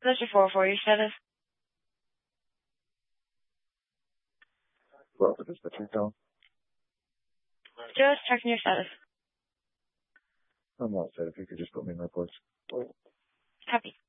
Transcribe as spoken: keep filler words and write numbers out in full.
Mister four four, your status? Well, it is the truth down. Just checking your status. I'm all set. If you could just put me in reports. Copy.